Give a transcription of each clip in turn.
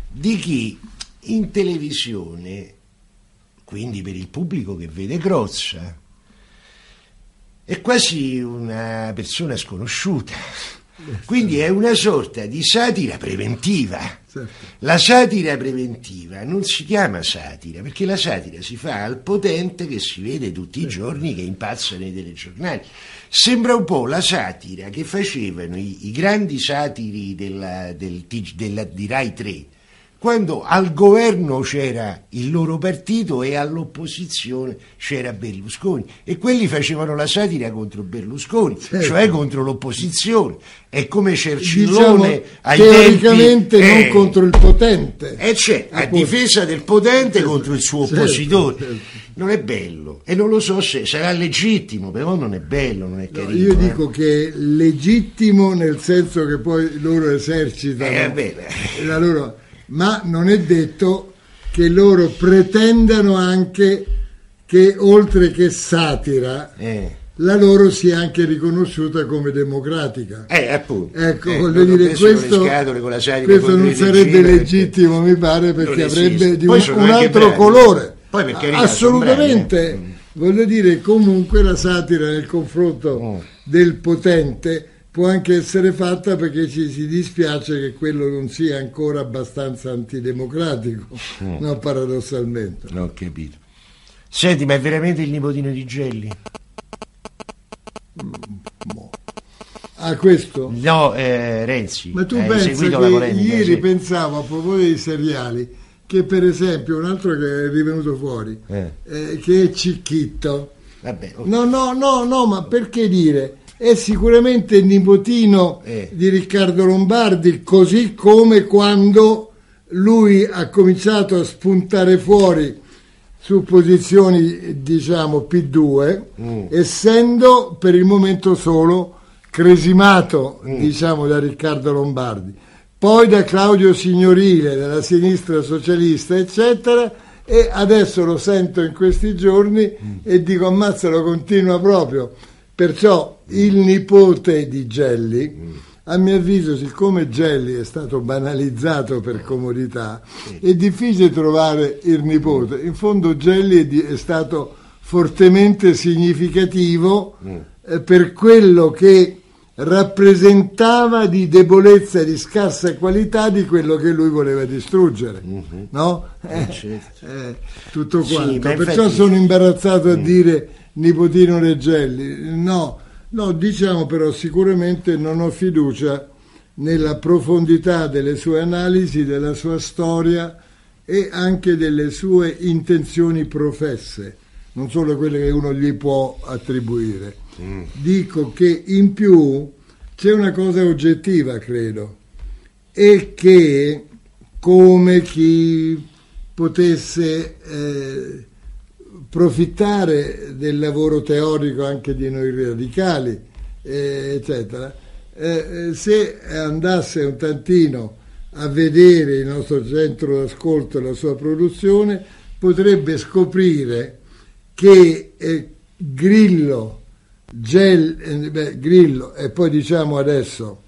di chi in televisione, quindi per il pubblico che vede Crozza, è quasi una persona sconosciuta. Quindi è una sorta di satira preventiva. Certo. La satira preventiva non si chiama satira, perché la satira si fa al potente che si vede tutti i giorni, che impazza nei telegiornali. Sembra un po' la satira che facevano i grandi satiri di Rai 3, quando al governo c'era il loro partito e all'opposizione c'era Berlusconi, e quelli facevano la satira contro Berlusconi, certo, cioè contro l'opposizione. È come Cercillone, diciamo, ai teoricamente tempi, non contro il potente, c'è a appunto, difesa del potente contro il suo certo, oppositore. certo. Non è bello, e non lo so se sarà legittimo, però non è bello, non è carino. Io dico che è legittimo nel senso che poi loro esercitano la loro, ma non è detto che loro pretendano anche che oltre che satira la loro sia anche riconosciuta come democratica. Appunto. Ecco, voglio dire, questo non sarebbe legittimo, mi pare, perché avrebbe un altro colore. Poi per carità, assolutamente, voglio dire, comunque la satira nel confronto del potente può anche essere fatta perché ci si dispiace che quello non sia ancora abbastanza antidemocratico, no, paradossalmente. Ho capito. Senti, ma è veramente il nipotino di Gelli? Questo? No, Renzi. Ma tu pensi che ieri pensavo, a proposito dei seriali, che per esempio un altro che è rivenuto fuori, che è Cicchitto. Vabbè, okay. No, ma perché dire? È sicuramente il nipotino di Riccardo Lombardi, così come quando lui ha cominciato a spuntare fuori su posizioni, diciamo, P2, essendo per il momento solo cresimato, diciamo, da Riccardo Lombardi, poi da Claudio Signorile, della sinistra socialista, eccetera, e adesso lo sento in questi giorni e dico, ammazza, lo continua proprio. Perciò il nipote di Gelli, a mio avviso, siccome Gelli è stato banalizzato per comodità, è difficile trovare il nipote. In fondo Gelli è stato fortemente significativo per quello che rappresentava di debolezza e di scarsa qualità di quello che lui voleva distruggere, no? Tutto quanto. Sì, perciò infatti sono imbarazzato a dire nipotino Reggelli. No, diciamo, però sicuramente non ho fiducia nella profondità delle sue analisi, della sua storia e anche delle sue intenzioni professe, non solo quelle che uno gli può attribuire. Dico che in più c'è una cosa oggettiva, credo, e che come chi potesse profittare del lavoro teorico anche di noi radicali, eccetera, se andasse un tantino a vedere il nostro centro d'ascolto e la sua produzione, potrebbe scoprire che Grillo e poi diciamo adesso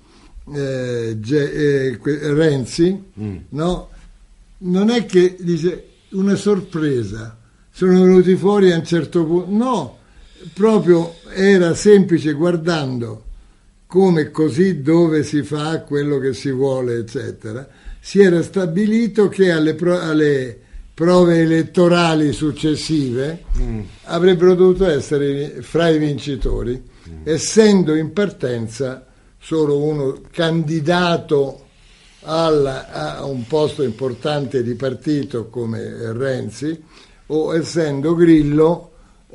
Renzi, no? Non è che dice una sorpresa, sono venuti fuori a un certo punto, no, proprio era semplice, guardando come così dove si fa quello che si vuole, eccetera, si era stabilito che alle prove elettorali successive avrebbero dovuto essere fra i vincitori, essendo in partenza solo uno candidato a un posto importante di partito come Renzi, o essendo Grillo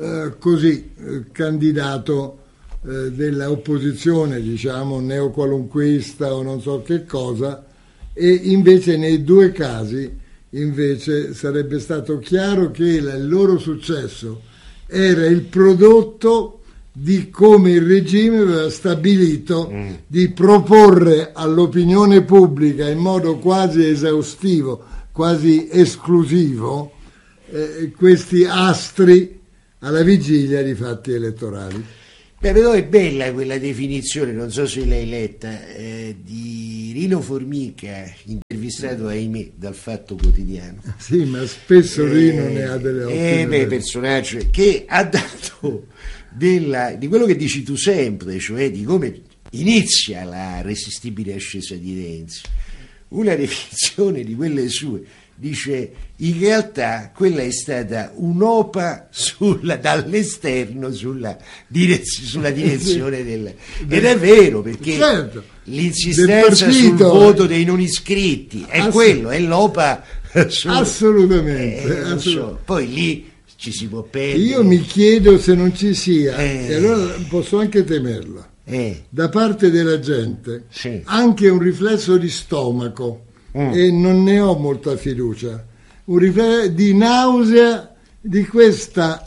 candidato dell'opposizione, diciamo, neoqualunquista o non so che cosa, e invece nei due casi invece sarebbe stato chiaro che il loro successo era il prodotto di come il regime aveva stabilito di proporre all'opinione pubblica in modo quasi esaustivo, quasi esclusivo, questi astri alla vigilia di fatti elettorali. Beh, però è bella quella definizione, non so se l'hai letta, di Rino Formica, intervistato, ahimè, dal Fatto Quotidiano. Sì, ma spesso Rino ne ha delle ottime. Personaggio che ha dato di quello che dici tu sempre, cioè di come inizia la resistibile ascesa di Renzi. Una definizione di quelle sue dice: in realtà quella è stata un'opa dall'esterno sulla direzione del... Ed è vero, perché l'insistenza sul voto dei non iscritti è quello, è l'opa assolutamente, so. Poi lì ci si può perdere. Io mi chiedo se non ci sia, e allora posso anche temerlo, da parte della gente, sì, anche un riflesso di stomaco, e non ne ho molta fiducia, un riflesso di nausea di questa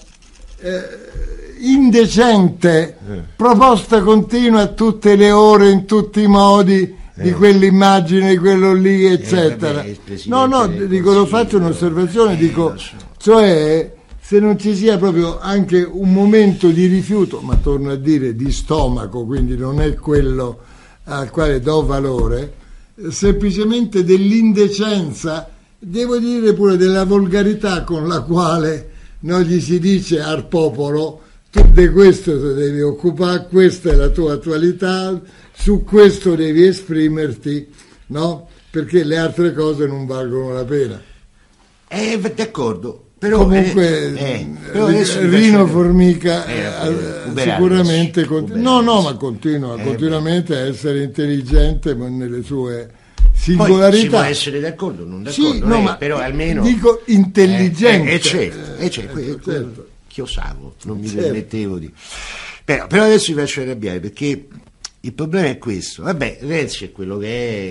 indecente proposta continua a tutte le ore, in tutti i modi, di quell'immagine, di quello lì, eccetera. Dico, lo faccio un'osservazione, dico, cioè, se non ci sia proprio anche un momento di rifiuto, ma torno a dire di stomaco, quindi non è quello al quale do valore, semplicemente dell'indecenza, devo dire pure della volgarità con la quale non gli si dice al popolo: tu di questo ti devi occupare, questa è la tua attualità, su questo devi esprimerti, no? Perché le altre cose non valgono la pena. D'accordo. Però, però Rino Formica sicuramente continua continuamente a essere intelligente, ma nelle sue singolarità. Poi si può essere d'accordo, non d'accordo, sì, no, però almeno dico intelligente. Certo. Che osavo, non mi permettevo di. Però adesso vi faccio arrabbiare, perché il problema è questo. Vabbè, Renzi è quello che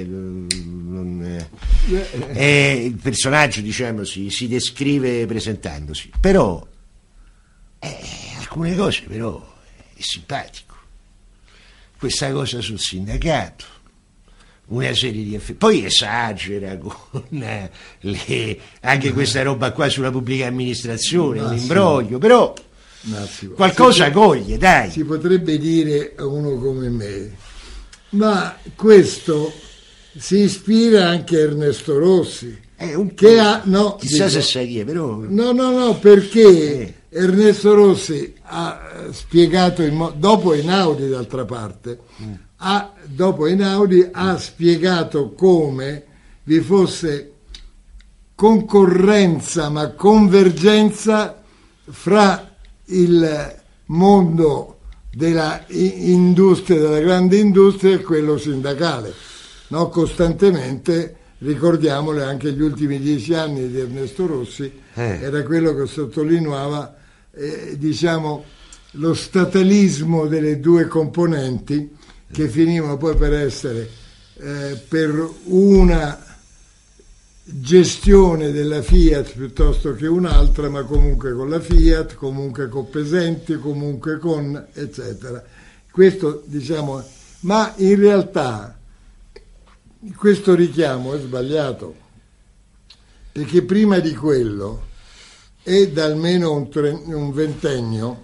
è il personaggio, diciamo, si descrive presentandosi, però alcune cose però è simpatico. Questa cosa sul sindacato, una serie di poi esagera con anche questa roba qua sulla pubblica amministrazione, un imbroglio, però qualcosa coglie, dai. Si potrebbe dire a uno come me, ma questo si ispira anche a Ernesto Rossi, che ha, chissà se sai chi è, però perché Ernesto Rossi ha spiegato dopo Einaudi, d'altra parte, dopo Einaudi ha spiegato come vi fosse concorrenza ma convergenza fra il mondo della industria, della grande industria, e quello sindacale, no? Costantemente, ricordiamole, anche gli ultimi 10 anni di Ernesto Rossi era quello che sottolineava diciamo lo statalismo delle due componenti, che finivano poi per essere per una gestione della Fiat piuttosto che un'altra, ma comunque con la Fiat, comunque con Pesenti, comunque con eccetera. Questo, diciamo, ma in realtà questo richiamo è sbagliato, perché prima di quello e da almeno un ventennio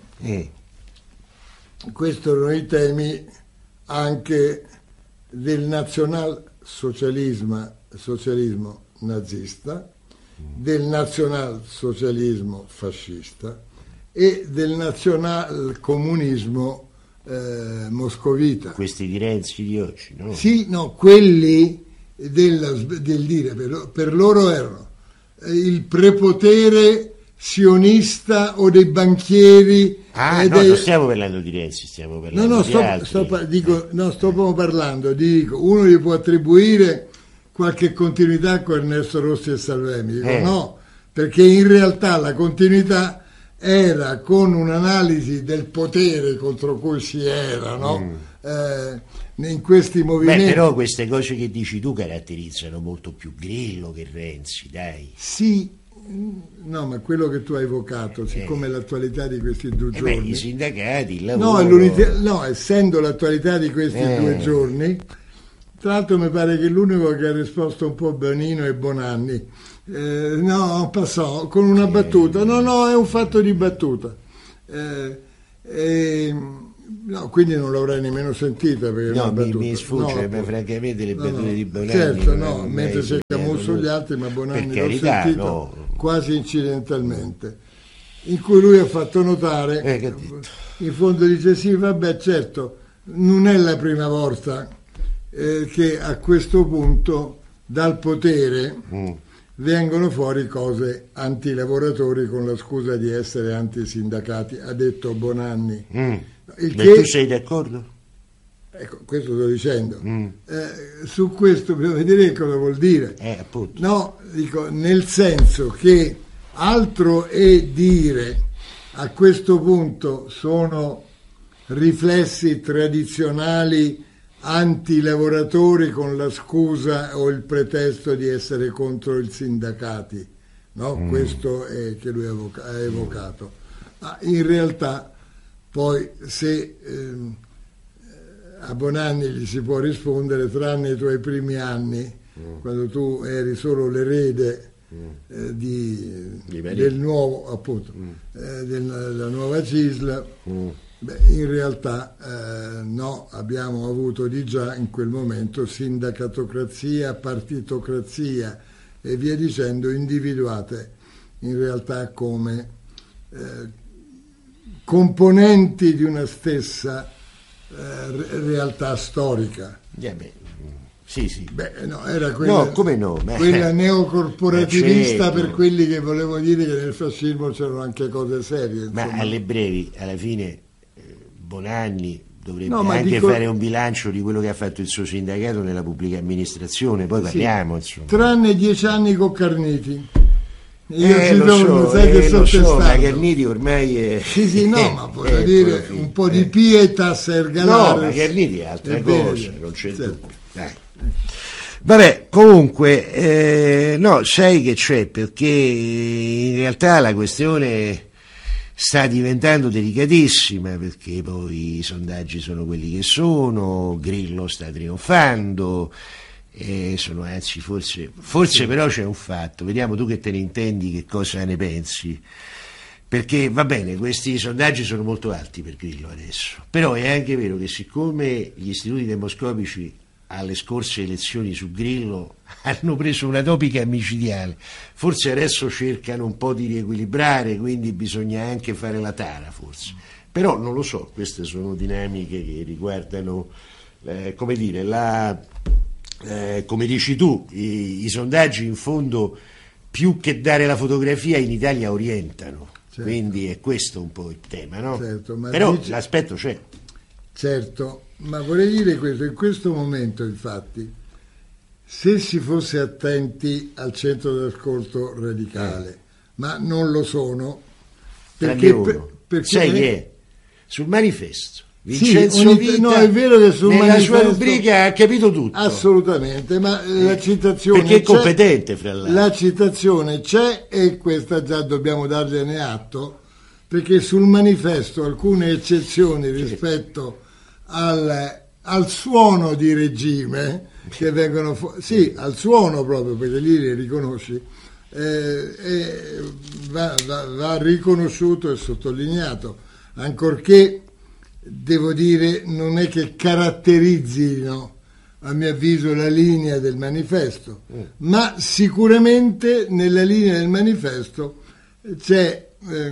questi erano i temi anche del nazionalsocialismo nazista, del nazionalsocialismo fascista e del nazionalcomunismo moscovita. Questi di Renzi di oggi, no? Sì, no, quelli del dire, per loro erano il prepotere sionista o dei banchieri. Non stiamo parlando di Renzi, stiamo parlando di altri. Sto parlando, uno gli può attribuire qualche continuità con Ernesto Rossi e Salvemi, dico no, perché in realtà la continuità era con un'analisi del potere contro cui si era, no? In questi movimenti. Però queste cose che dici tu caratterizzano molto più Grillo che Renzi, dai. Sì, no, ma quello che tu hai evocato, siccome l'attualità di questi 2 giorni, i sindacati, il lavoro, essendo l'attualità di questi 2 giorni, tra l'altro mi pare che l'unico che ha risposto un po' Bonino è Bonanni, passò con una battuta, è un fatto di battuta, No, quindi non l'avrei nemmeno sentita. Perché no, mi sfugge, no, ma francamente le battute di Bonanni. Certo, no, mentre cercavo sugli altri, ma Bonanni l'ho sentito quasi incidentalmente, in cui lui ha fatto notare, in fondo dice sì, vabbè, certo, non è la prima volta che a questo punto dal potere vengono fuori cose antilavoratori con la scusa di essere antisindacati, ha detto Bonanni. Tu sei d'accordo? Ecco, questo sto dicendo. Su questo bisogna vedere cosa vuol dire. Appunto. No, dico, nel senso che altro è dire a questo punto sono riflessi tradizionali antilavoratori con la scusa o il pretesto di essere contro i sindacati, no? Questo è che lui ha evocato. Ma in realtà poi se a Bonanni gli si può rispondere, tranne i tuoi primi anni, quando tu eri solo l'erede del nuovo, appunto, della nuova CISL, in realtà no, abbiamo avuto di già in quel momento sindacatocrazia, partitocrazia e via dicendo, individuate in realtà come componenti di una stessa realtà storica. Sì. No, era quella, come no? Quella neocorporativista, certo. Per quelli che volevo dire che nel fascismo c'erano anche cose serie. Insomma. Ma alle brevi, alla fine Bonanni dovrebbe fare un bilancio di quello che ha fatto il suo sindacato nella pubblica amministrazione, poi parliamo. Insomma. Tranne 10 anni con Carniti. Lo so, ma Carniti ormai è... Sì, no, ma voglio dire, un po' di pietas ergalare. No, ma Carniti è altra cosa, non c'è dubbio. Dai. Vabbè, comunque, no, sai che c'è, perché in realtà la questione sta diventando delicatissima, perché poi i sondaggi sono quelli che sono, Grillo sta trionfando, sono anzi forse però c'è un fatto, vediamo tu che te ne intendi, che cosa ne pensi, perché va bene, questi sondaggi sono molto alti per Grillo adesso, però è anche vero che siccome gli istituti demoscopici alle scorse elezioni su Grillo hanno preso una topica micidiale, forse adesso cercano un po' di riequilibrare, quindi bisogna anche fare la tara forse, però non lo so, queste sono dinamiche che riguardano come dire come dici tu, i sondaggi in fondo più che dare la fotografia in Italia orientano, certo. Quindi è questo un po' il tema, no? Certo, ma però l'aspetto c'è. Certo, ma vorrei dire questo, in questo momento infatti, se si fosse attenti al centro d'ascolto radicale, ma non lo sono, perché sai che è? Sul manifesto Vincenzo Vita, no, è vero che sul nella manifesto, sua rubrica ha capito tutto. Assolutamente, ma la citazione perché è competente, fra l'altro. La citazione c'è e questa già dobbiamo dargliene atto, perché sul manifesto alcune eccezioni rispetto al suono di regime che vengono al suono proprio, perché lì li riconosci, va riconosciuto e sottolineato, ancorché devo dire non è che caratterizzino a mio avviso la linea del manifesto, ma sicuramente nella linea del manifesto c'è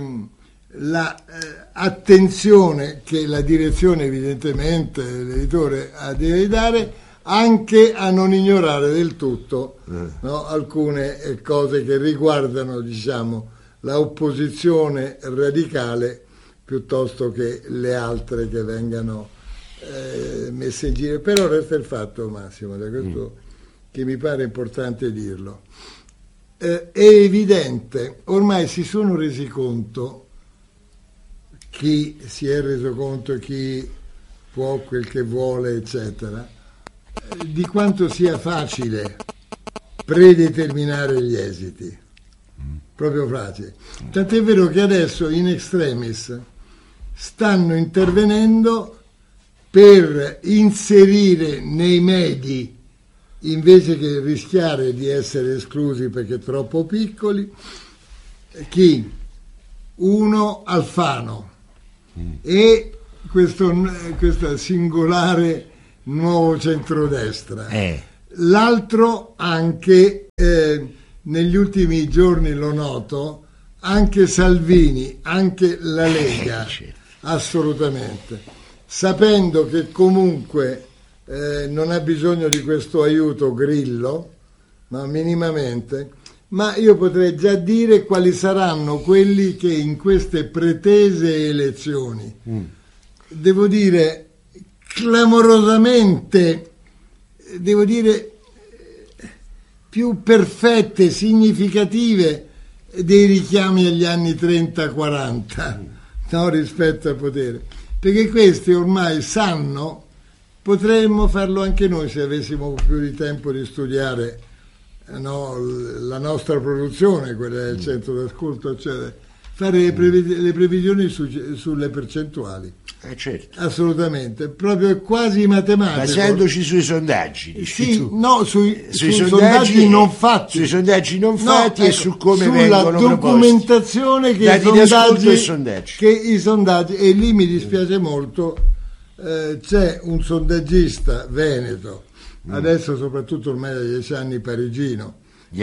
attenzione che la direzione, evidentemente l'editore ha di dare, anche a non ignorare del tutto no, alcune cose che riguardano, diciamo, la opposizione radicale piuttosto che le altre che vengano messe in giro. Però resta il fatto, Massimo, da questo che mi pare importante dirlo, è evidente, ormai si sono resi conto, chi si è reso conto, chi può quel che vuole, eccetera, di quanto sia facile predeterminare gli esiti, proprio facile. Tant'è vero che adesso in extremis stanno intervenendo per inserire nei medi, invece che rischiare di essere esclusi perché troppo piccoli, Alfano e questo singolare nuovo centrodestra. L'altro anche, negli ultimi giorni lo noto, anche Salvini, anche la Lega, assolutamente, sapendo che comunque non ha bisogno di questo aiuto Grillo, ma minimamente, ma io potrei già dire quali saranno quelli che in queste pretese elezioni, devo dire clamorosamente, devo dire più perfette, significative dei richiami agli anni 30-40, no, rispetto al potere, perché questi ormai sanno, potremmo farlo anche noi se avessimo più di tempo di studiare, no, la nostra produzione, quella del centro d'ascolto, eccetera, fare le previsioni sulle percentuali. Certo. Assolutamente, proprio quasi matematico. Basandoci sui sondaggi. Sì, no, sui sondaggi non fatti. Sui sondaggi non fatti, e su come sulla vengono documentazione proposti. Che i sondaggi, e lì mi dispiace molto, c'è un sondaggista veneto, adesso soprattutto ormai da 10 anni parigino,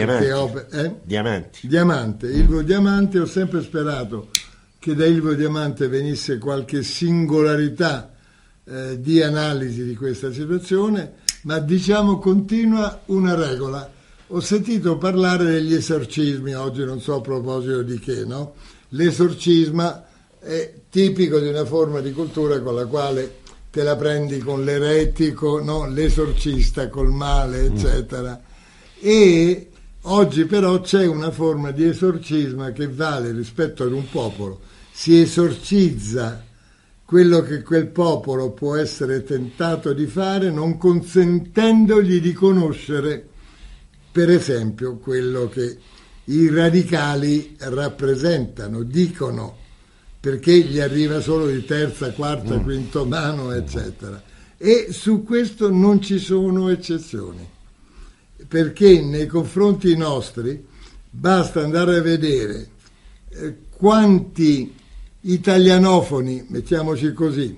Diamante, Ilvo Diamante. Ho sempre sperato che da Ilvo Diamante venisse qualche singolarità di analisi di questa situazione, ma diciamo continua una regola. Ho sentito parlare degli esorcismi oggi, non so a proposito di che, no? L'esorcisma è tipico di una forma di cultura con la quale te la prendi con l'eretico, no? L'esorcista col male, eccetera. E oggi però c'è una forma di esorcisma che vale rispetto ad un popolo. Si esorcizza quello che quel popolo può essere tentato di fare, non consentendogli di conoscere, per esempio, quello che i radicali rappresentano, dicono, perché gli arriva solo di terza, quarta, quinto mano, eccetera. E su questo non ci sono eccezioni, perché nei confronti nostri basta andare a vedere quanti italianofoni, mettiamoci così,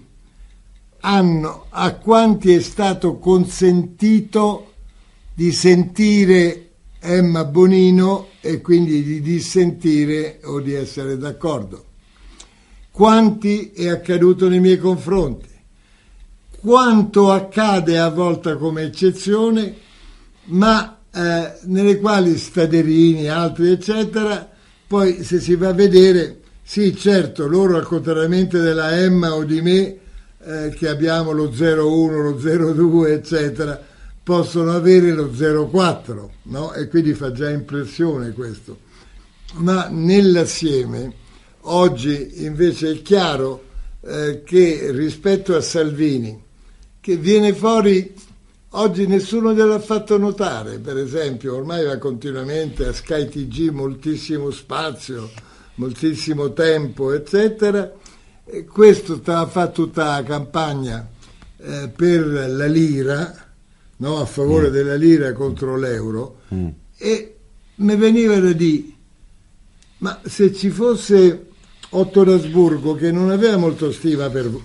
a quanti è stato consentito di sentire Emma Bonino e quindi di dissentire o di essere d'accordo. Quanti è accaduto nei miei confronti, quanto accade a volte come eccezione, ma nelle quali Staderini, altri eccetera, poi se si va a vedere, sì certo, loro al contrariamente della Emma o di me, che abbiamo lo 0,1, lo 0,2 eccetera, possono avere lo 0,4, no? E quindi fa già impressione questo. Ma nell'assieme oggi invece è chiaro che rispetto a Salvini, che viene fuori, oggi nessuno gliel'ha fatto notare, per esempio ormai va continuamente a Sky TG moltissimo spazio, moltissimo tempo, eccetera. E questo fa tutta la campagna per la lira, no? A favore della lira contro l'euro, e mi veniva da dire, ma se ci fosse Otto d'Asburgo che non aveva molta stima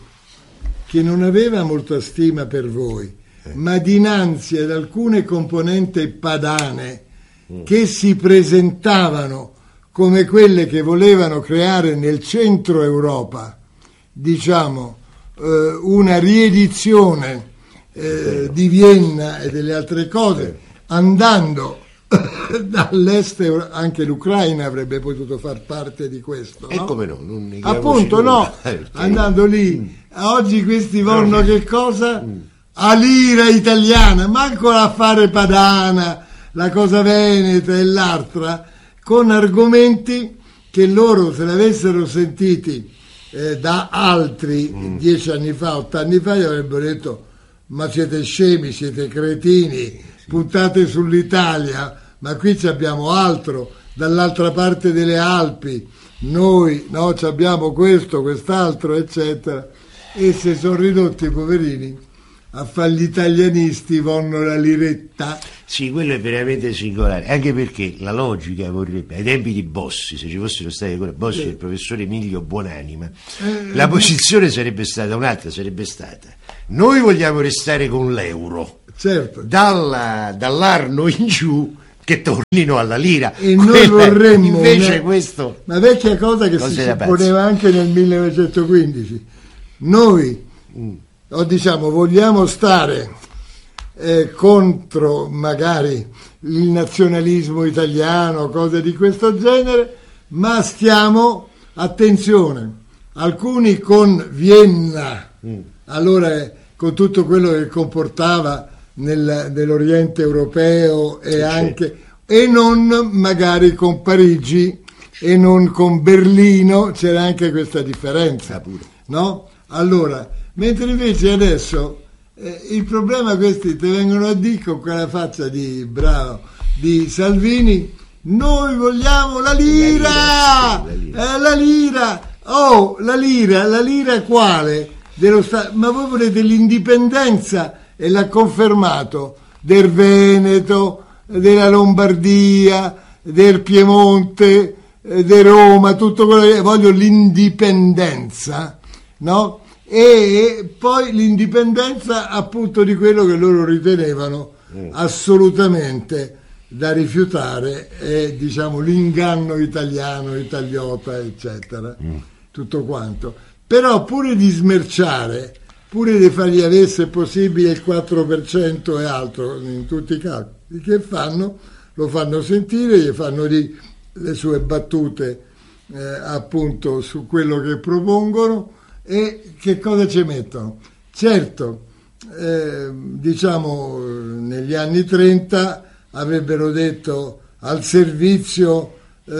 per voi, ma dinanzi ad alcune componenti padane che si presentavano come quelle che volevano creare nel centro Europa, diciamo, una riedizione di Vienna e delle altre cose, andando dall'est, anche l'Ucraina avrebbe potuto far parte di questo, no? Come no? Appunto no, andando lì, oggi questi vogliono che cosa? A lira italiana, manco a fare padana, la cosa veneta e l'altra, con argomenti che loro, se l'avessero sentiti da altri 10 anni fa, 8 anni fa, gli avrebbero detto: ma siete scemi, siete cretini, puntate sull'Italia, ma qui abbiamo altro, dall'altra parte delle Alpi, noi no, abbiamo questo, quest'altro, eccetera, e si sono ridotti, poverini, a fare gli italianisti vanno la liretta. Sì, quello è veramente singolare, anche perché la logica vorrebbe, ai tempi di Bossi, se ci fossero stati ancora Bossi e il professore Emilio Buonanima, la posizione sarebbe stata un'altra, sarebbe stata: noi vogliamo restare con l'euro, certo, dall'Arno in giù che tornino alla lira, e noi vorremmo invece questo, una vecchia cosa che si poneva anche nel 1915, noi diciamo vogliamo stare contro magari il nazionalismo italiano, cose di questo genere, ma stiamo, attenzione, alcuni con Vienna, allora con tutto quello che comportava nell'Oriente europeo e anche, e non magari con Parigi e non con Berlino, c'era anche questa differenza, no? Allora, mentre invece adesso il problema, questi ti vengono a dire con quella faccia di bravo di Salvini: noi vogliamo la lira, la lira, oh, la lira quale? Dello ma voi volete l'indipendenza, e l'ha confermato, del Veneto, della Lombardia, del Piemonte, di Roma, tutto quello che voglio, l'indipendenza, no? E poi l'indipendenza appunto di quello che loro ritenevano assolutamente da rifiutare, è diciamo l'inganno italiano, italiota, eccetera, tutto quanto. Però pure di smerciare, pure di fargli avere se possibile il 4% e altro in tutti i calcoli che fanno, lo fanno sentire, gli fanno di le sue battute appunto su quello che propongono. E che cosa ci mettono? Certo, diciamo negli anni 30 avrebbero detto al servizio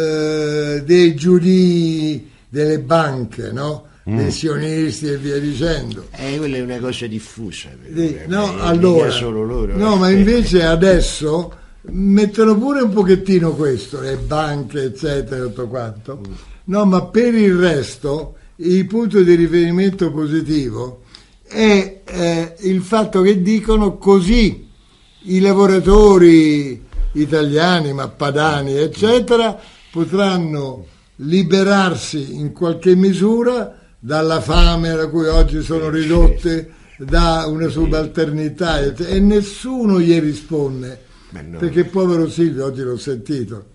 dei giudii delle banche, no? Dei sionisti e via dicendo. Quella è una cosa diffusa. No, allora, solo loro. No, ma invece adesso mettono pure un pochettino questo, le banche, eccetera, tutto quanto. No, ma per il resto il punto di riferimento positivo è il fatto che dicono così i lavoratori italiani, ma padani, eccetera, potranno liberarsi in qualche misura dalla fame alla cui oggi sono ridotte, da una subalternità, e nessuno gli risponde, perché povero Silvio, oggi l'ho sentito.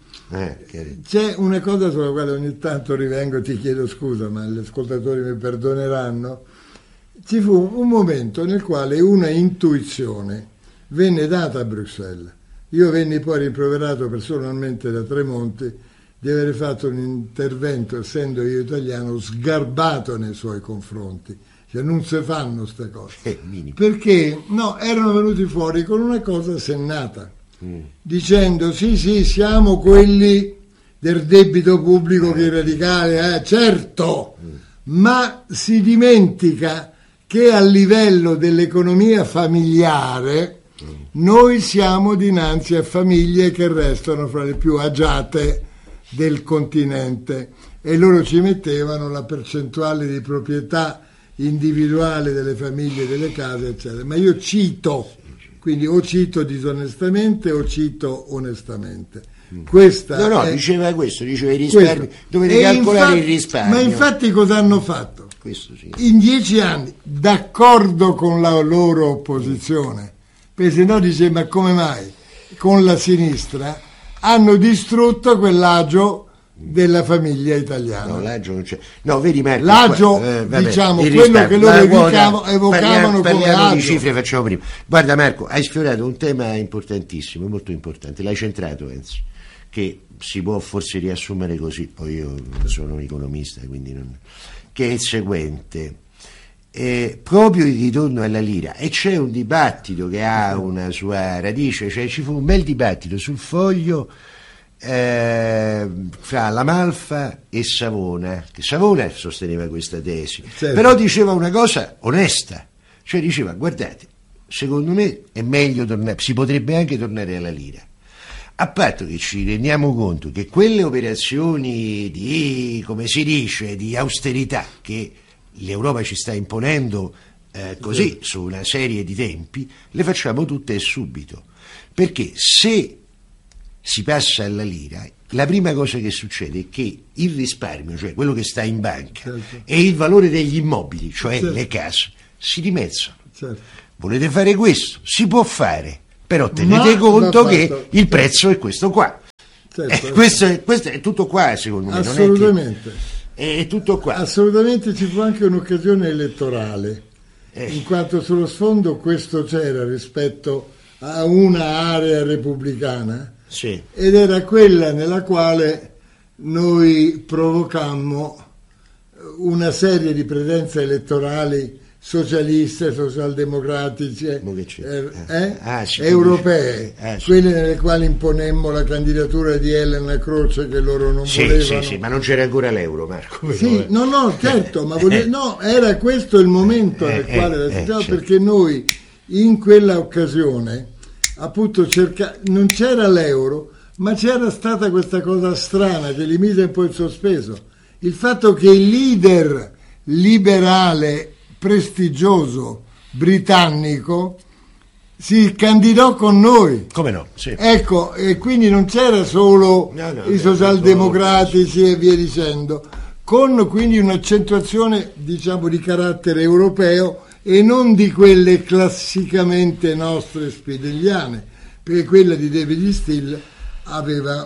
C'è una cosa sulla quale ogni tanto rivengo, ti chiedo scusa, ma gli ascoltatori mi perdoneranno. Ci fu un momento nel quale una intuizione venne data a Bruxelles. Io venni poi rimproverato personalmente da Tremonti di aver fatto un intervento, essendo io italiano, sgarbato nei suoi confronti. Cioè non si fanno queste cose, perché no, erano venuti fuori con una cosa sennata, dicendo sì, siamo quelli del debito pubblico che i radicali, certo, ma si dimentica che a livello dell'economia familiare noi siamo dinanzi a famiglie che restano fra le più agiate del continente, e loro ci mettevano la percentuale di proprietà individuale delle famiglie, delle case, eccetera. Ma io cito, quindi o cito disonestamente o cito onestamente. Questa diceva questo, diceva i risparmi, dovete calcolare il risparmio. Ma infatti cosa hanno fatto? Questo sì. In 10 anni, d'accordo con la loro opposizione, perché se no dice, ma come mai con la sinistra hanno distrutto quell'agio della famiglia italiana. No, l'agio non c'è. No, vedi Marco, l'agio, diciamo, quello che loro evocavano come agio. Di cifre facciamo prima. Guarda Marco, hai sfiorato un tema importantissimo, molto importante, l'hai centrato, penso, che si può forse riassumere così, poi io non sono un economista, quindi non... che è il seguente. Proprio il ritorno alla lira, e c'è un dibattito che ha una sua radice, cioè ci fu un bel dibattito sul Foglio fra La Malfa e Savona, che Savona sosteneva questa tesi, certo, però diceva una cosa onesta, cioè diceva: guardate, secondo me è meglio tornare, si potrebbe anche tornare alla lira, a patto che ci rendiamo conto che quelle operazioni di, come si dice, di austerità che l'Europa ci sta imponendo così su una serie di tempi, le facciamo tutte e subito, perché se si passa alla lira, la prima cosa che succede è che il risparmio, cioè quello che sta in banca, e il valore degli immobili, cioè le case, si dimezzano. Volete fare questo? Si può fare, però tenete conto che il prezzo è questo qua. Questo è tutto qua, secondo me. Assolutamente. È tutto qua. Assolutamente, ci fu anche un'occasione elettorale, in quanto sullo sfondo questo c'era rispetto a una area repubblicana, ed era quella nella quale noi provocammo una serie di presenze elettorali socialiste, socialdemocratiche, europee, quelle nelle quali imponemmo la candidatura di Elena Croce che loro non volevano. Sì, ma non c'era ancora l'euro, Marco. Certo, ma era questo il momento nel quale perché noi in quella occasione appunto non c'era l'euro, ma c'era stata questa cosa strana che li mise un po' in sospeso, il fatto che il leader liberale prestigioso britannico si candidò con noi. Come no? Sì. Ecco, e quindi non c'era solo i socialdemocratici e via dicendo, con quindi un'accentuazione diciamo di carattere europeo e non di quelle classicamente nostre spinelliane, perché quella di David Steele aveva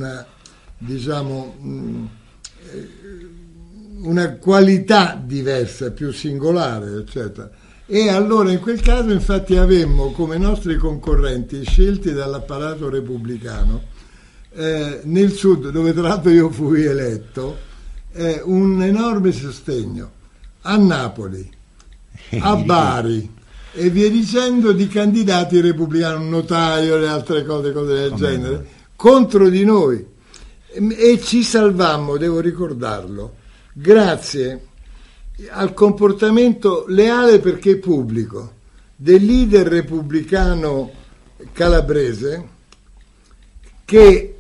una qualità diversa, più singolare, eccetera. E allora in quel caso infatti avemmo come nostri concorrenti scelti dall'apparato repubblicano nel sud, dove tra l'altro io fui eletto, un enorme sostegno a Napoli, a Bari e via dicendo, di candidati repubblicani, un notaio e altre cose del genere, contro di noi, e ci salvammo, devo ricordarlo, grazie al comportamento leale, perché pubblico, del leader repubblicano calabrese che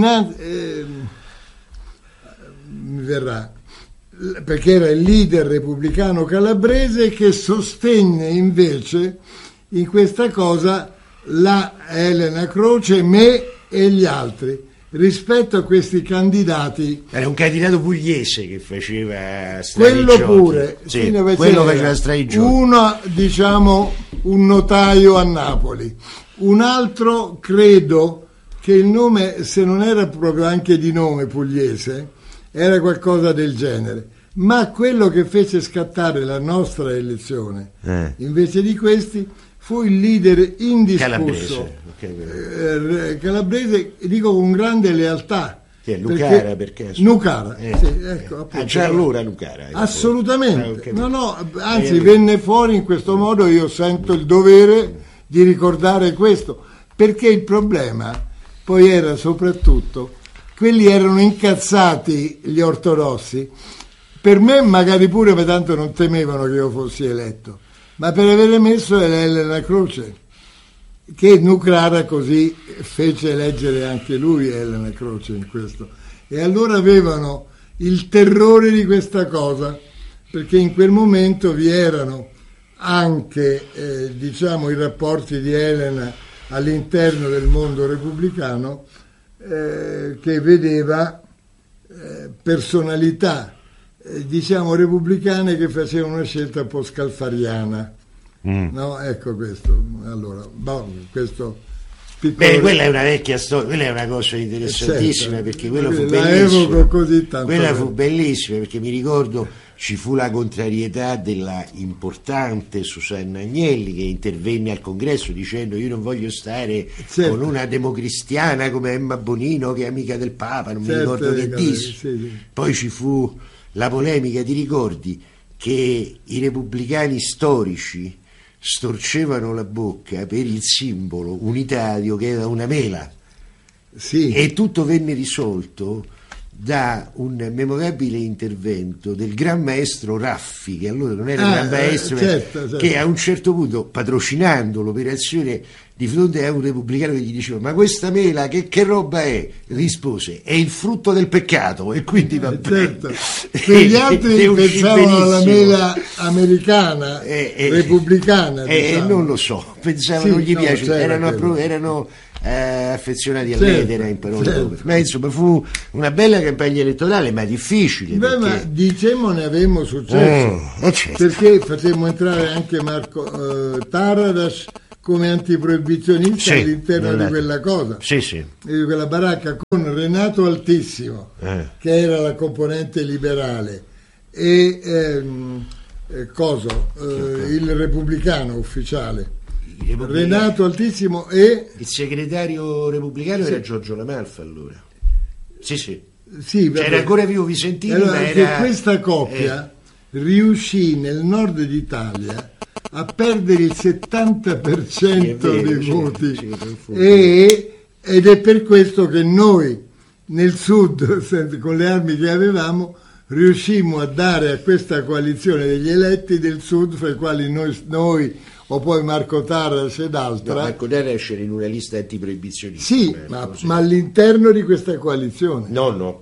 mi verrà, perché era il leader repubblicano calabrese che sostenne invece in questa cosa la Elena Croce, me e gli altri, rispetto a questi candidati. Era un candidato pugliese che faceva quello pure, quello faceva straigioti. Uno, diciamo, un notaio a Napoli, un altro credo che il nome, se non era proprio anche di nome pugliese, era qualcosa del genere, ma quello che fece scattare la nostra elezione invece di questi fu il leader indiscusso calabrese, dico con grande lealtà. Che è Lucara, perché Nucara, ecco, già allora Lucara. Assolutamente. Anzi venne fuori in questo modo, io sento il dovere di ricordare questo, perché il problema poi era soprattutto, quelli erano incazzati gli ortodossi, per me magari pure, ma tanto non temevano che io fossi eletto, ma per avere messo Elena Croce, che Nucara così fece eleggere anche lui Elena Croce in questo, e allora avevano il terrore di questa cosa, perché in quel momento vi erano anche diciamo i rapporti di Elena all'interno del mondo repubblicano che vedeva personalità diciamo repubblicane che facevano una scelta un po' scalfariana. No, ecco questo. Allora, questo piccolo... quella è una vecchia storia, quella è una cosa interessantissima, perché quella fu bellissima. Così tanto quella fu bellissima, perché mi ricordo ci fu la contrarietà della importante Susanna Agnelli, che intervenne al congresso dicendo: io non voglio stare con una democristiana come Emma Bonino, che è amica del Papa, non mi ricordo che disse. Poi ci fu la polemica, ti ricordi, che i repubblicani storici storcevano la bocca per il simbolo unitario che era una mela, e tutto venne risolto da un memorabile intervento del gran maestro Raffi, che allora non era un gran maestro, certo. che a un certo punto, patrocinando l'operazione di fronte a un repubblicano che gli diceva: ma questa mela che roba è? Rispose: è il frutto del peccato, e quindi va bene. Certo. Per gli altri pensavano alla mela americana, repubblicana, diciamo. Non lo so, pensavano, gli piace, erano affezionati all'edera, in parole povere. Ma insomma fu una bella campagna elettorale, ma difficile. Ma diciamo ne avevamo successo, certo. perché facemmo entrare anche Marco Taradas come antiproibizionista all'interno di quella cosa, di quella baracca, con Renato Altissimo, che era la componente liberale, e il repubblicano ufficiale. Renato Altissimo e il segretario repubblicano era Giorgio Lamalfa, allora. Sì, c'era ancora vivo Visentini, allora, ma che questa coppia riuscì nel nord d'Italia a perdere il 70% dei voti, ed è per questo che noi nel sud, con le armi che avevamo, riuscimmo a dare a questa coalizione degli eletti del sud, fra i quali noi o poi Marco Taradas ed altra. Marco Taradas era in una lista antiproibizionista. Sì, ma all'interno di questa coalizione. No,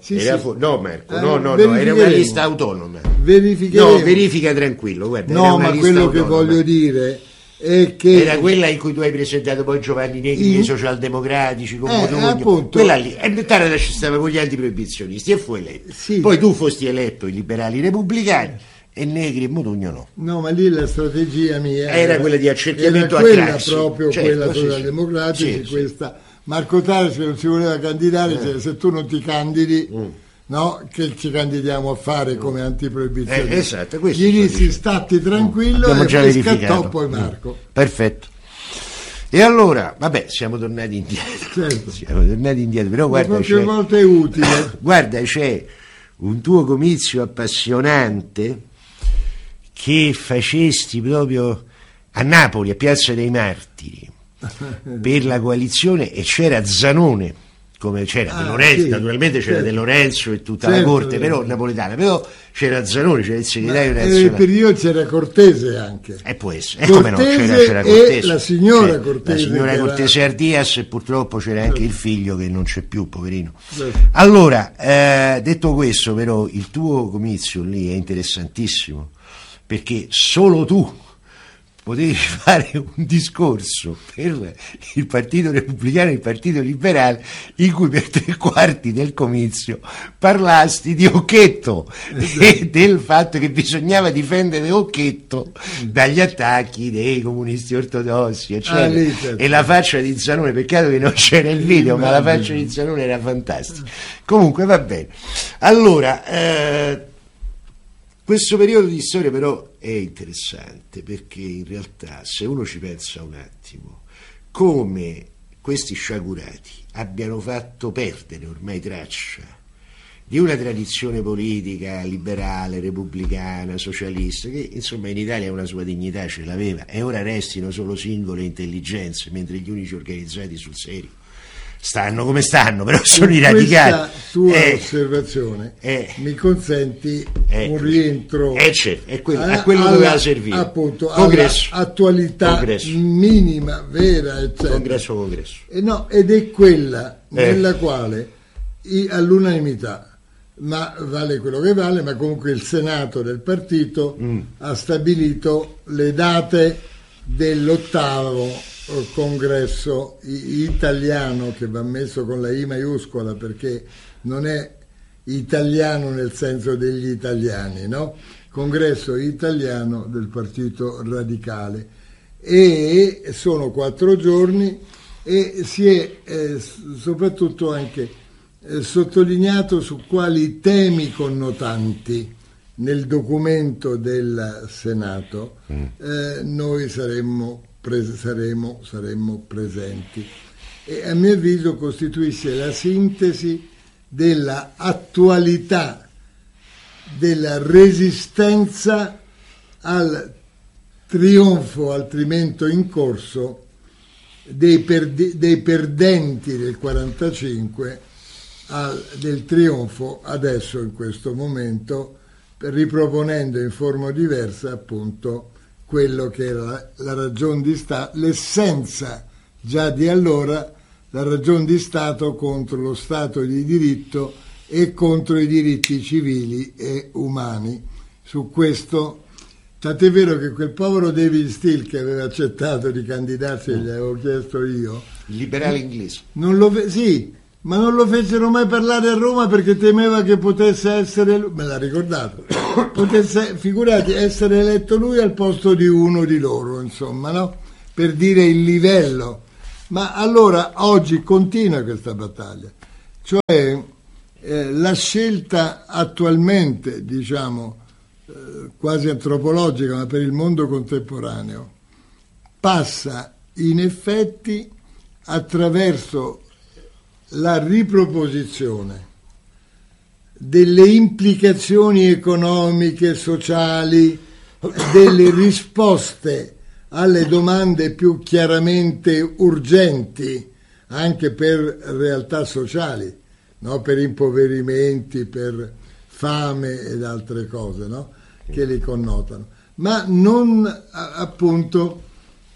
era una lista autonoma. Verificheremo. No, verifica tranquillo, guarda. No, ma quello autonoma. Che voglio dire è che era quella in cui tu hai presentato poi Giovanni Negri, i socialdemocratici con Modugno. Quella lì, e Taradas ci stava con gli antiproibizionisti e fu eletto. Sì. Poi tu fosti eletto i liberali repubblicani. E Negri e Modugno no. No, ma lì la strategia mia era quella di accerchiamento a Craxi. Proprio quella socialdemocratica, questa. Marco Taradas non si voleva candidare, cioè, se tu non ti candidi, no, che ci candidiamo a fare come antiproibizionisti. Esatto, gli dissi statti tranquillo, e scattò poi Marco. Perfetto. E allora, vabbè, siamo tornati indietro. Però guarda, qualche volta è utile. Guarda, c'è un tuo comizio appassionante che facesti proprio a Napoli, a Piazza dei Martiri, per la coalizione, e c'era Zanone, come c'era De Lorenzo, naturalmente c'era De Lorenzo e tutta la corte, però napoletana, però c'era Zanone, c'era il segretario nazionale. Per io c'era Cortese anche. Può essere, come no, c'era Cortese. E la signora Cortese. La signora Cortese Ardias, e purtroppo c'era anche il figlio che non c'è più, poverino. Allora, detto questo, però, il tuo comizio lì è interessantissimo, perché solo tu potevi fare un discorso per il Partito Repubblicano e il Partito Liberale in cui per 3/4 del comizio parlasti di Occhetto e del fatto che bisognava difendere Occhetto dagli attacchi dei comunisti ortodossi, eccetera. E la faccia di Zanone, peccato che non c'era il video, ma la faccia di Zanone era fantastica. Comunque va bene. Allora, questo periodo di storia però è interessante, perché in realtà, se uno ci pensa un attimo, come questi sciagurati abbiano fatto perdere ormai traccia di una tradizione politica liberale, repubblicana, socialista, che insomma in Italia una sua dignità ce l'aveva, e ora restino solo singole intelligenze, mentre gli unici organizzati sul serio stanno come stanno, però sono i radicali. Questa tua osservazione mi consenti un rientro a quello doveva servire, appunto, congresso, all'attualità minima, vera, eccetera. Congresso. Ed è quella nella quale all'unanimità, ma vale quello che vale, ma comunque il Senato del partito ha stabilito le date dell'8º congresso italiano, che va messo con la I maiuscola perché non è italiano nel senso degli italiani, no? Congresso italiano del Partito Radicale, e sono 4 giorni, e si è soprattutto anche sottolineato su quali temi connotanti nel documento del Senato noi saremmo presenti, e a mio avviso costituisce la sintesi della attualità della resistenza al trionfo altrimenti in corso dei perdenti del 45 del trionfo adesso in questo momento, riproponendo in forma diversa appunto quello che era la ragion di Stato, l'essenza già di allora, la ragion di Stato contro lo Stato di diritto e contro i diritti civili e umani. Su questo, tant'è vero che quel povero David Steele che aveva accettato di candidarsi, gli avevo chiesto io, il liberale inglese, sì, ma non lo fecero mai parlare a Roma perché temeva che potesse essere, me l'ha ricordato, potesse, figurati, essere eletto lui al posto di uno di loro, insomma, no? Per dire il livello. Ma allora oggi continua questa battaglia, cioè la scelta attualmente, diciamo, quasi antropologica, ma per il mondo contemporaneo, passa in effetti attraverso la riproposizione delle implicazioni economiche, sociali, delle risposte alle domande più chiaramente urgenti, anche per realtà sociali, no? Per impoverimenti, per fame ed altre cose, no? Che li connotano, ma non appunto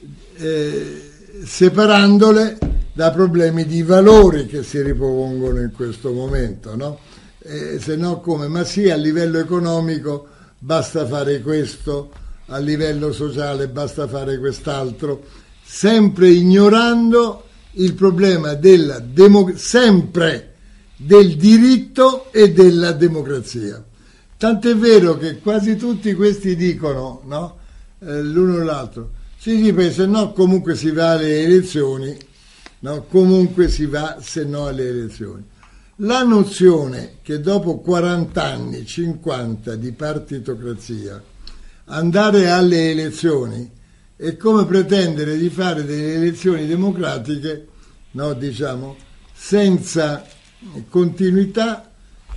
separandole da problemi di valori che si ripropongono in questo momento, no? Se no come? Ma sì, a livello economico basta fare questo, a livello sociale basta fare quest'altro, sempre ignorando il problema sempre del diritto e della democrazia. Tant'è vero che quasi tutti questi dicono, no? L'uno o l'altro, sì, perché se no comunque si va alle elezioni, no? Comunque si va se no alle elezioni. La nozione che dopo 40 anni, 50 di partitocrazia, andare alle elezioni è come pretendere di fare delle elezioni democratiche, no, diciamo, senza continuità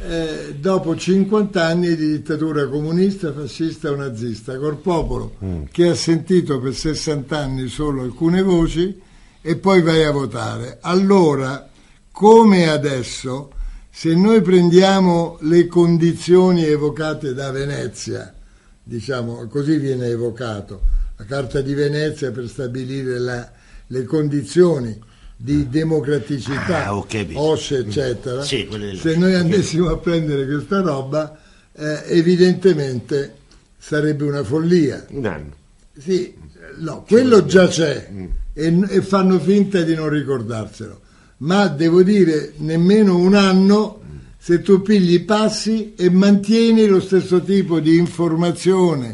dopo 50 anni di dittatura comunista, fascista o nazista, col popolo che ha sentito per 60 anni solo alcune voci e poi vai a votare. Allora, come adesso, se noi prendiamo le condizioni evocate da Venezia, diciamo, così viene evocato, la Carta di Venezia per stabilire le condizioni di democraticità, OSCE, eccetera, sì, se noi andessimo a prendere questa roba, evidentemente sarebbe una follia. Un anno. Sì, no, quello già c'è e fanno finta di non ricordarselo, ma devo dire nemmeno un anno se tu pigli i passi e mantieni lo stesso tipo di informazione,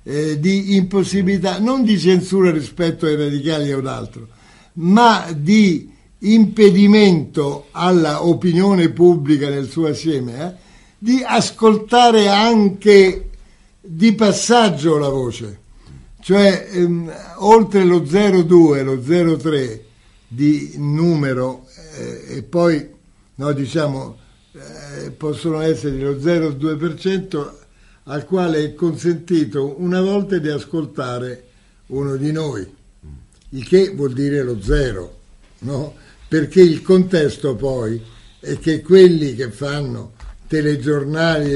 di impossibilità, non di censura rispetto ai radicali o ad altro, ma di impedimento alla opinione pubblica nel suo assieme, di ascoltare anche di passaggio la voce, cioè oltre lo 02, lo 03 di numero e poi no, diciamo possono essere lo 0,2% al quale è consentito una volta di ascoltare uno di noi, il che vuol dire lo zero, no? Perché il contesto poi è che quelli che fanno telegiornali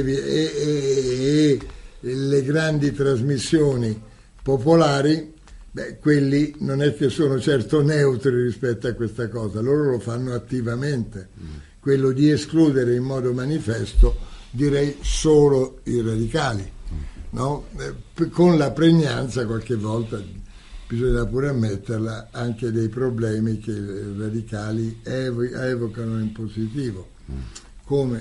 e le grandi trasmissioni popolari, quelli non è che sono certo neutri rispetto a questa cosa, loro lo fanno attivamente, quello di escludere in modo manifesto, direi solo i radicali, no? Con la pregnanza qualche volta, bisogna pure ammetterla, anche dei problemi che i radicali evocano in positivo, come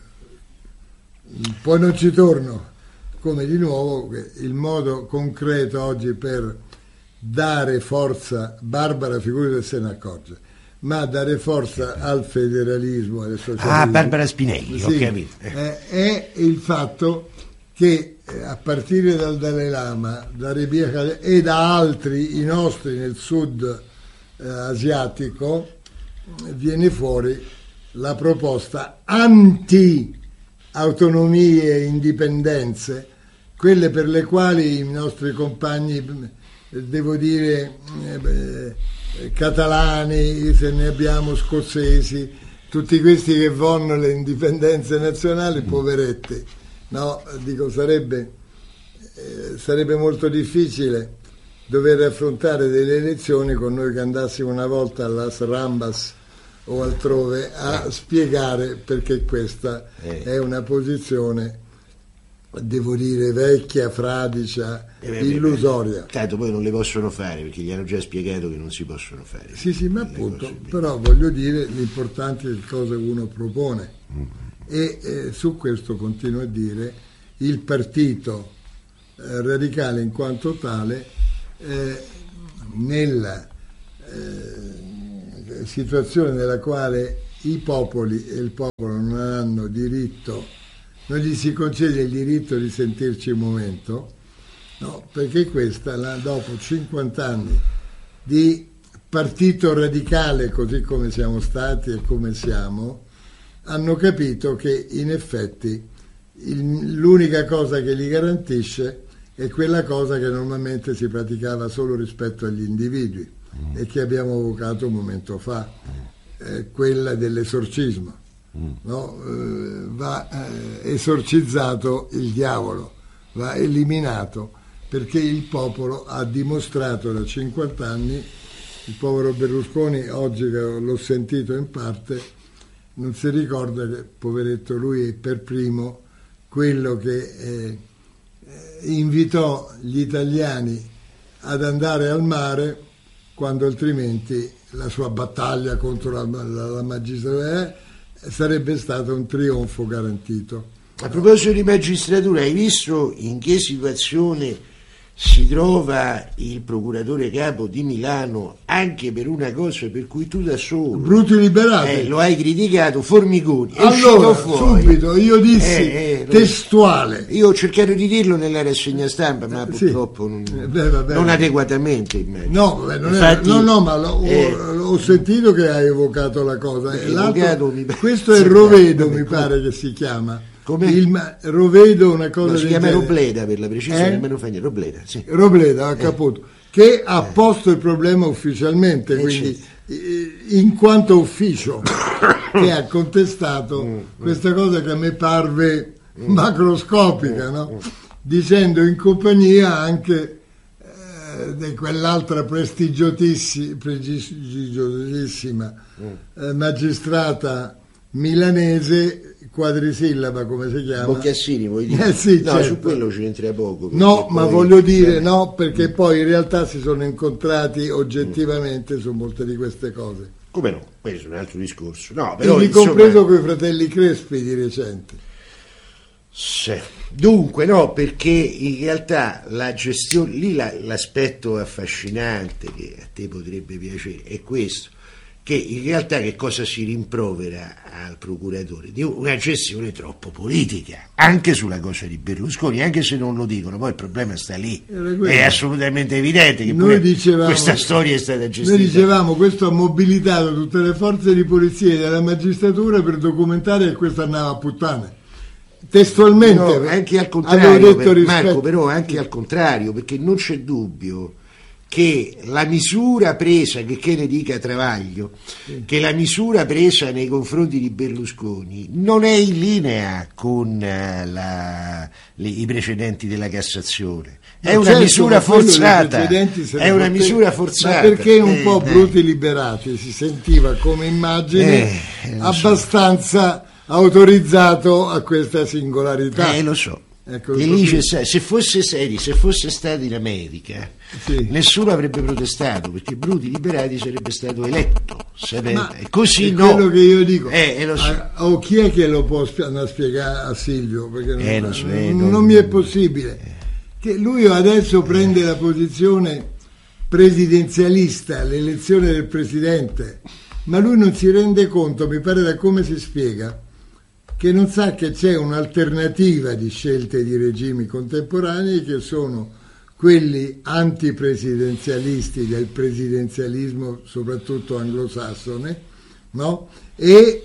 poi non ci torno, come di nuovo il modo concreto oggi per dare forza, Barbara figurati se ne accorge, ma dare forza al federalismo, al socialismo. Barbara Spinelli, sì, ho capito. È il fatto che a partire dal Dalai Lama, da Rebia Khaled e da altri, i nostri nel sud asiatico, viene fuori la proposta anti-autonomie e indipendenze, quelle per le quali i nostri compagni, devo dire, catalani, se ne abbiamo scozzesi, tutti questi che vogliono le indipendenze nazionali, poveretti, no? Dico, sarebbe molto difficile dover affrontare delle elezioni con noi che andassimo una volta all'As Rambas o altrove a spiegare perché questa è una posizione, devo dire, vecchia, fradicia, illusoria. Tanto poi non le possono fare perché gli hanno già spiegato che non si possono fare. Sì, ma appunto, però voglio dire, l'importante è che cosa uno propone. E su questo continuo a dire, il partito radicale in quanto tale, nella situazione nella quale i popoli e il popolo non hanno diritto, non gli si concede il diritto di sentirci un momento, no, perché questa, dopo 50 anni di partito radicale, così come siamo stati e come siamo, hanno capito che in effetti l'unica cosa che li garantisce è quella cosa che normalmente si praticava solo rispetto agli individui e che abbiamo evocato un momento fa, quella dell'esorcismo. No? Va esorcizzato il diavolo, va eliminato, perché il popolo ha dimostrato da 50 anni, il povero Berlusconi oggi che l'ho sentito in parte, non si ricorda che, poveretto, lui è per primo quello che invitò gli italiani ad andare al mare quando altrimenti la sua battaglia contro la magistratura sarebbe stato un trionfo garantito. A proposito di magistratura, hai visto in che situazione si trova il procuratore capo di Milano anche per una cosa per cui tu da solo Bruti liberati lo hai criticato, Formigoni, è allora fuori. Subito io dissi testuale, io ho cercato di dirlo nella rassegna stampa ma purtroppo non adeguatamente, immagino. Ma ho sentito che hai evocato la cosa. Questo è Rovedo, mi pare che si chiama. Il Rovedo, una cosa si chiama Robleda, per la precisione, nemmeno fa niente. Robleda, sì. Robleda, capito, che ha posto il problema ufficialmente, quindi in quanto ufficio che ha contestato questa cosa che a me parve macroscopica, no? Dicendo in compagnia anche di quell'altra prestigiosissima magistrata milanese, quadrisillaba, come si chiama? Boccassini, vuoi dire? Sì, no, certo. Su quello c'entra poco. No, ma voglio dire, no, perché poi in realtà si sono incontrati oggettivamente su molte di queste cose. Come no? Questo è un altro discorso. No, però, compreso con i fratelli Crespi di recente. Sì. Dunque, no, perché in realtà la gestione, lì l'aspetto affascinante che a te potrebbe piacere è questo, che in realtà che cosa si rimprovera al procuratore? Di una gestione troppo politica, anche sulla cosa di Berlusconi, anche se non lo dicono, poi il problema sta lì, è assolutamente evidente che questa storia è stata gestita. Noi dicevamo, questo ha mobilitato tutte le forze di polizia e della magistratura per documentare che questo andava a puttane. Testualmente, no, anche al contrario, Marco, però anche al contrario, perché non c'è dubbio che la misura presa, che ne dica Travaglio, che la misura presa nei confronti di Berlusconi non è in linea con i precedenti della Cassazione. È una misura forzata. È una misura forzata. Ma perché un po' Bruti liberati si sentiva come immagine abbastanza autorizzato a questa singolarità. Lo so. Ecco, se fosse stato in America, nessuno avrebbe protestato, perché Bruti liberati sarebbe stato eletto. Così è quello che io dico. Lo so. O chi è che lo può andare a spiegare a Silvio? Perché non mi è possibile. Che lui adesso prende la posizione presidenzialista, l'elezione del presidente, ma lui non si rende conto, mi pare da come si spiega, che non sa che c'è un'alternativa di scelte di regimi contemporanei che sono quelli antipresidenzialisti del presidenzialismo soprattutto anglosassone, no? E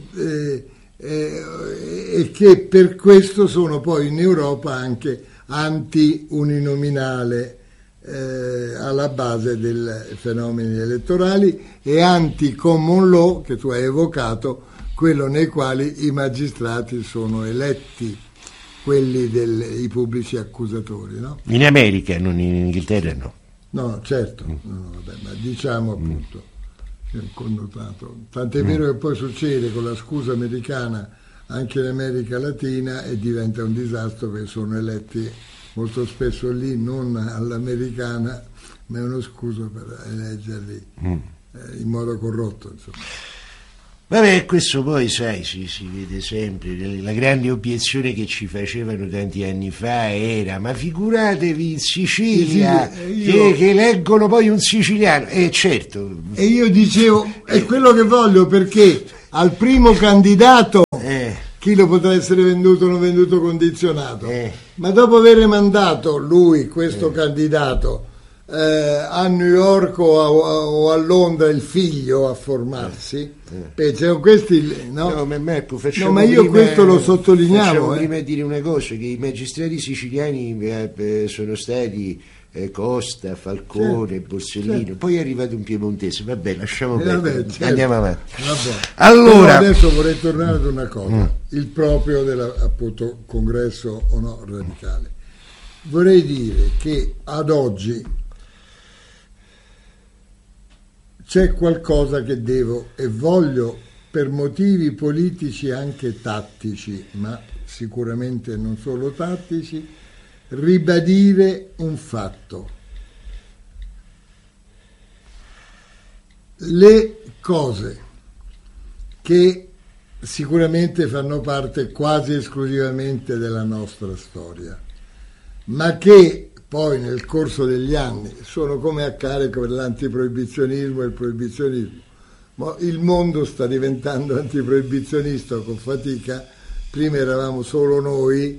che per questo sono poi in Europa anche anti-uninominale alla base dei fenomeni elettorali e anti-common law che tu hai evocato, quello nei quali i magistrati sono eletti, quelli i pubblici accusatori, no? In America, non in Inghilterra, no. No, certo, no, vabbè, ma diciamo appunto che è un connotato. Tant'è vero che poi succede con la scusa americana anche in America Latina e diventa un disastro, perché sono eletti molto spesso lì non all'americana, ma è uno scuso per eleggerli in modo corrotto, insomma. Vabbè, questo poi, sai, si vede sempre. La grande obiezione che ci facevano tanti anni fa era: ma figuratevi in Sicilia, che eleggono poi un siciliano. Certo. E io dicevo, è quello che voglio, perché al primo candidato chi lo potrà essere venduto o non venduto condizionato, ma dopo aver mandato lui, questo candidato, a New York o a Londra il figlio a formarsi, c'erano questi, no? Ma io questo lo sottolineavo. Prima di dire una cosa, che i magistrati siciliani sono stati Costa, Falcone, Borsellino, poi è arrivato un piemontese. Vabbè, lasciamo perdere, certo. Andiamo avanti. Allora, però adesso vorrei tornare ad una cosa, il proprio appunto congresso o no radicale. Vorrei dire che ad oggi c'è qualcosa che devo e voglio, per motivi politici anche tattici, ma sicuramente non solo tattici, ribadire un fatto. Le cose che sicuramente fanno parte quasi esclusivamente della nostra storia, ma che poi nel corso degli anni sono come a carico per l'antiproibizionismo e il proibizionismo. Ma il mondo sta diventando antiproibizionista con fatica, prima eravamo solo noi,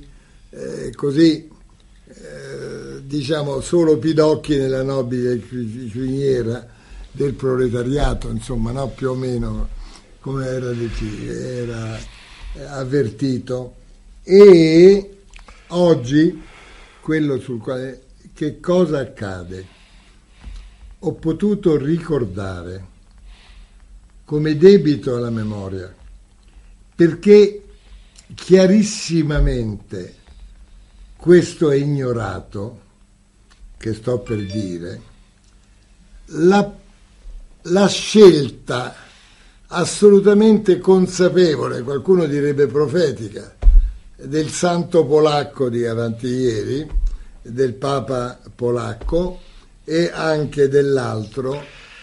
diciamo solo pidocchi nella nobile criniera del proletariato, insomma, no? Più o meno come era avvertito. E oggi quello sul quale, che cosa accade? Ho potuto ricordare come debito alla memoria, perché chiarissimamente questo è ignorato, che sto per dire, la scelta assolutamente consapevole, qualcuno direbbe profetica, del santo polacco di avanti ieri, del papa polacco e anche dell'altro,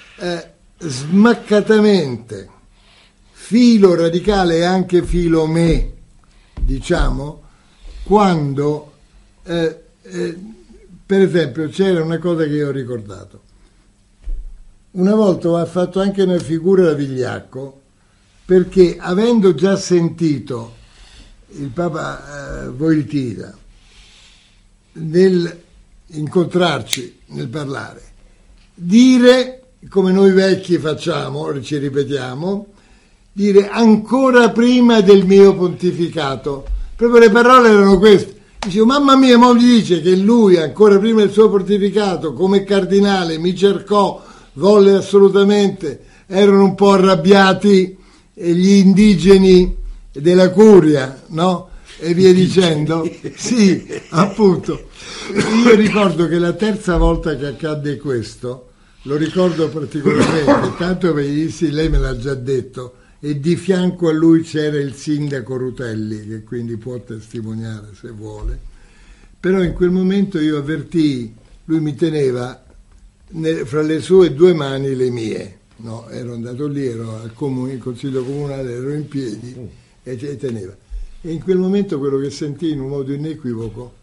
smaccatamente filo radicale e anche filo me, diciamo, quando per esempio c'era una cosa che io ho ricordato. Una volta ha fatto anche una figura da vigliacco, perché avendo già sentito il Papa Wojtyła nel incontrarci, nel parlare, dire, come noi vecchi facciamo, ci ripetiamo, dire ancora prima del mio pontificato. Proprio le parole erano queste. Dicevo, mamma mia, mo gli dice che lui, ancora prima del suo pontificato, come cardinale, mi cercò, volle assolutamente, erano un po' arrabbiati gli indigeni della Curia, no? E via dicendo. Sì, appunto. Io ricordo che la terza volta che accadde questo, lo ricordo particolarmente, tanto perché sì, lei me l'ha già detto, e di fianco a lui c'era il sindaco Rutelli, che quindi può testimoniare se vuole. Però in quel momento io avvertii, lui mi teneva fra le sue due mani le mie, no? Ero andato lì, ero al consiglio comunale, ero in piedi e teneva. E in quel momento quello che sentii in un modo inequivoco,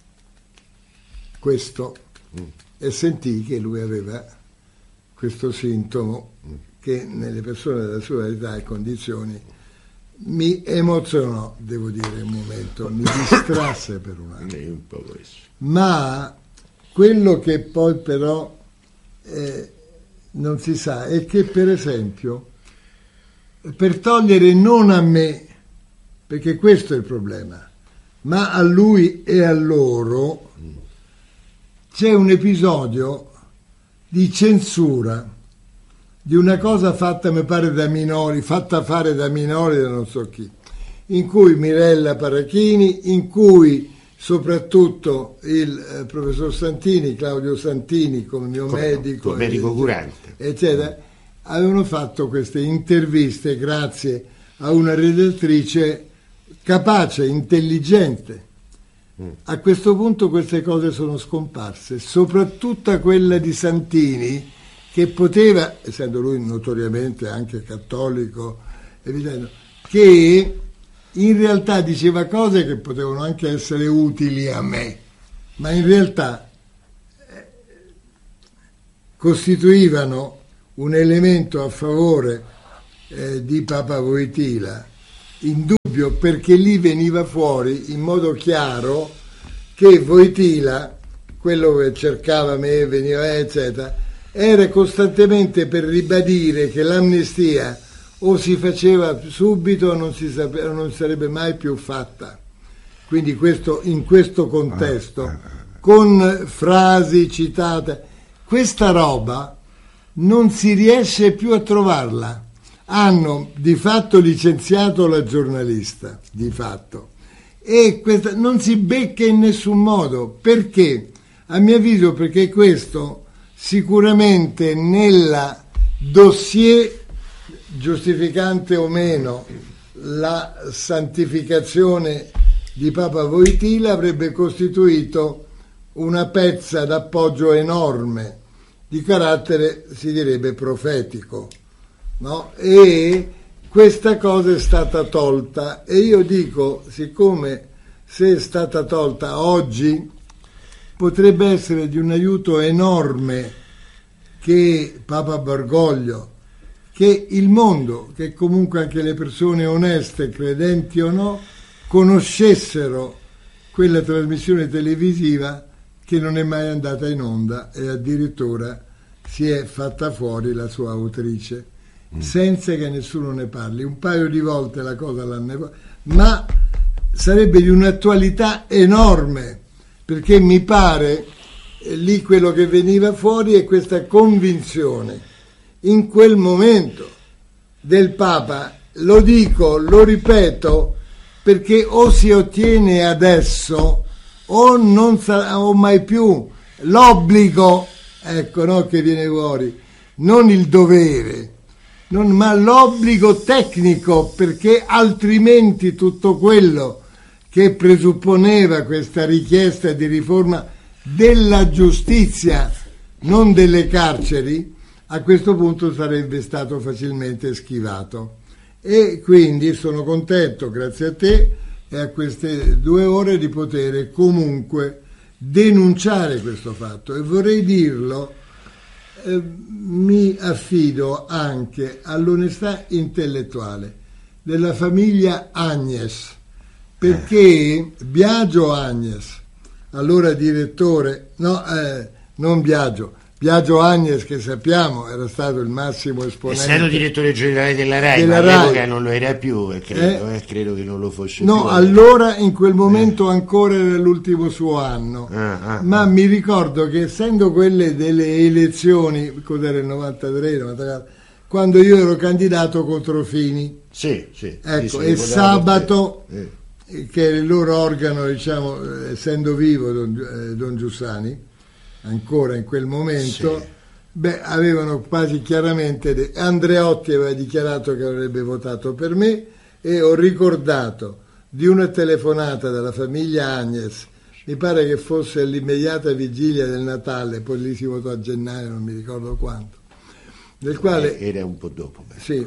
questo, e sentii che lui aveva questo sintomo che nelle persone della sua età e condizioni mi emozionò, devo dire, un momento, mi distrasse per un attimo. Ma quello che poi però non si sa è che, per esempio, per togliere non a me, perché questo è il problema, ma a lui e a loro, c'è un episodio di censura di una cosa fatta, mi pare, da minori, fatta fare da minori da non so chi, in cui Mirella Parachini, in cui soprattutto il professor Santini, Claudio Santini, come mio medico curante, eccetera, avevano fatto queste interviste grazie a una redattrice capace, intelligente. A questo punto queste cose sono scomparse, soprattutto quella di Santini, che poteva, essendo lui notoriamente anche cattolico, evidente, che in realtà diceva cose che potevano anche essere utili a me, ma in realtà costituivano un elemento a favore di Papa Wojtyla, indubbio, perché lì veniva fuori in modo chiaro che Wojtyla, quello che cercava me, veniva eccetera, era costantemente per ribadire che l'amnistia o si faceva subito o non sarebbe mai più fatta. Quindi in questo contesto, con frasi citate, questa roba non si riesce più a trovarla. Hanno di fatto licenziato la giornalista, di fatto, e questa non si becca in nessun modo. Perché? A mio avviso perché questo sicuramente nella dossier, giustificante o meno la santificazione di Papa Wojtyla, avrebbe costituito una pezza d'appoggio enorme di carattere, si direbbe, profetico, no? E questa cosa è stata tolta, e io dico, siccome se è stata tolta oggi, potrebbe essere di un aiuto enorme che Papa Bergoglio, che il mondo, che comunque anche le persone oneste, credenti o no, conoscessero quella trasmissione televisiva che non è mai andata in onda e addirittura si è fatta fuori la sua autrice, senza che nessuno ne parli. Un paio di volte la cosa l'hanno, ma sarebbe di un'attualità enorme, perché mi pare lì quello che veniva fuori è questa convinzione in quel momento del Papa, lo dico, lo ripeto, perché o si ottiene adesso o non sarà o mai più l'obbligo, ecco, no, che viene fuori, non il dovere, ma l'obbligo tecnico, perché altrimenti tutto quello che presupponeva questa richiesta di riforma della giustizia, non delle carceri, a questo punto sarebbe stato facilmente schivato. E quindi sono contento, grazie a te e a queste 2 ore, di poter comunque denunciare questo fatto. E vorrei dirlo, mi affido anche all'onestà intellettuale della famiglia Agnes, perché Biagio Agnes, allora direttore, non Biagio Agnes, che sappiamo era stato il massimo esponente, essendo direttore generale della RAI, ma all'epoca non lo era più, credo che non lo fosse più. No, allora in quel momento ancora era l'ultimo suo anno, ma mi ricordo che essendo quelle delle elezioni, cos'era il 93, 94, quando io ero candidato contro Fini, ecco, e Sabato, che è il loro organo, diciamo, essendo vivo Don Giussani, ancora in quel momento, avevano quasi chiaramente, Andreotti aveva dichiarato che avrebbe votato per me, e ho ricordato di una telefonata dalla famiglia Agnes, mi pare che fosse all'immediata vigilia del Natale, poi lì si votò a gennaio, non mi ricordo quanto, del quale era un po' dopo.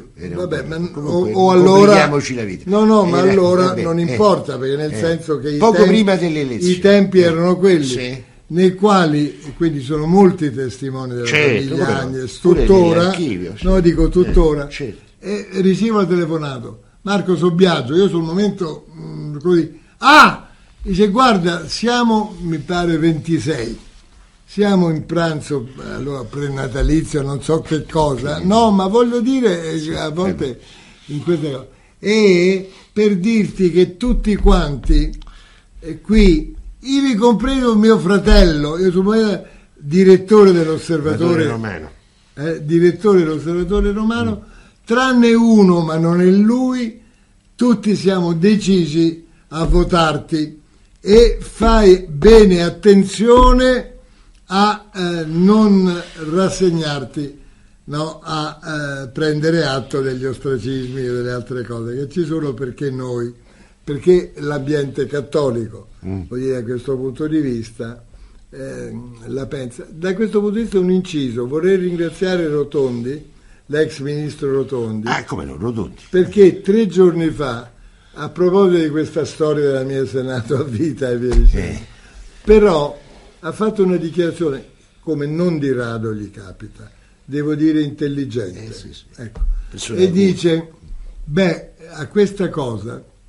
O allora la vita. Ma allora non importa, perché nel senso che prima delle elezioni i tempi erano quelli, nei quali, quindi sono molti testimoni della famiglia Agnes, tuttora, tuttora, e ricevo il telefonato, Marco Sobbiagio, io sul momento così, dice, guarda, siamo, mi pare 26, siamo in pranzo, allora prenatalizio, non so che cosa, ma voglio dire, a volte in queste cose, e per dirti che tutti quanti qui, ivi compreso mio fratello, io sono direttore dell'Osservatore Romano, direttore dell'Osservatore Romano, tranne uno, ma non è lui, tutti siamo decisi a votarti, e fai bene attenzione a non rassegnarti, no, a prendere atto degli ostracismi e delle altre cose che ci sono, perché l'ambiente cattolico, voglio dire, da questo punto di vista la pensa. Da questo punto di vista un inciso, vorrei ringraziare Rotondi, l'ex ministro Rotondi, come no, Rotondi, perché 3 giorni fa, a proposito di questa storia della mia Senato a vita e via dicendo, però ha fatto una dichiarazione, come non di rado gli capita, devo dire intelligente, sì. ecco. E dice, a questa cosa